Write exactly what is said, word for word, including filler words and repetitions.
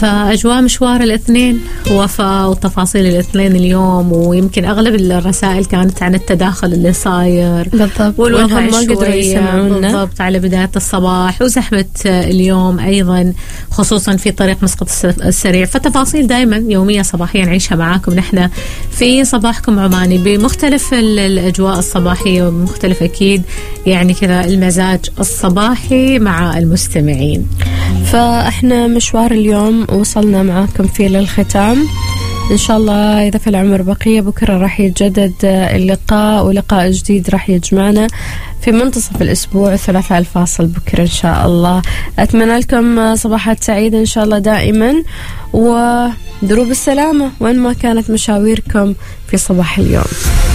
فأجواء مشوار الاثنين وفاء وتفاصيل الاثنين اليوم، ويمكن أغلب الرسائل كانت عن التداخل اللي صاير بالضبط، والوضع ما قدروا يسمعونا بالضبط على بداية الصباح، وزحمة اليوم أيضا خصوصا في طريق مسقط السريع. فتفاصيل دائما يومية صباحية نعيشها معاكم نحن في صباحكم عماني بمختلف الأجواء الصباحية ومختلف أكيد يعني كذا المزاج الصباحي مع المستمعين. فإحنا مشوار اليوم وصلنا معاكم فيه للختام. إن شاء الله إذا في العمر بقية بكرة راح يتجدد اللقاء، ولقاء جديد راح يجمعنا في منتصف الأسبوع الثلاثاء الفاصل بكرة إن شاء الله. أتمنى لكم صباحات سعيدة إن شاء الله دائما، ودروب السلامة وين ما كانت مشاويركم في صباح اليوم.